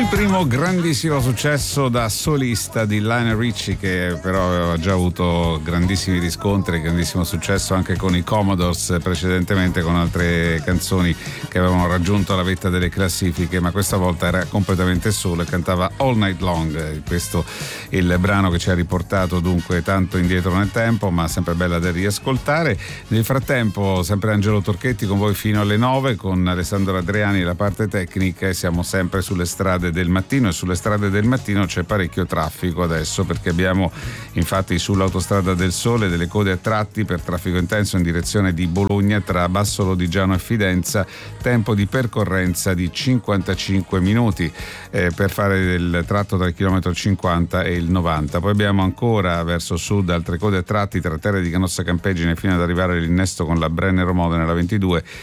il primo grandissimo successo da solista di Lionel Richie, che però aveva già avuto grandissimi riscontri, grandissimo successo anche con i Commodores precedentemente, con altre canzoni che avevano raggiunto la vetta delle classifiche, ma questa volta era completamente solo e cantava All Night Long. Questo è il brano che ci ha riportato dunque tanto indietro nel tempo, ma sempre bella da riascoltare. Nel frattempo sempre Angelo Torchetti con voi fino alle 9, con Alessandro Adriani la parte tecnica, e siamo sempre sulle strade del mattino, e sulle strade del mattino c'è parecchio traffico adesso, perché abbiamo infatti sull'autostrada del Sole delle code a tratti per traffico intenso in direzione di Bologna tra Basso Lodigiano e Fidenza, tempo di percorrenza di 55 minuti per fare il tratto tra il chilometro 50 e il 90. Poi abbiamo ancora verso sud altre code a tratti tra Terre di Canossa Campegine fino ad arrivare all'innesto con la Brennero Modena, la 22,